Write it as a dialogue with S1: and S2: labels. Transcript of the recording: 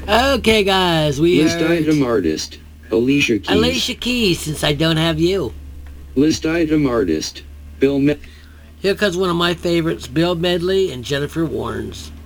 S1: Okay, guys, we
S2: List
S1: heard
S2: item artist, Alicia Keys.
S1: Alicia Keys, Since I Don't Have You.
S2: List item artist, Bill
S1: Here comes one of my favorites, Bill Medley and Jennifer Warnes.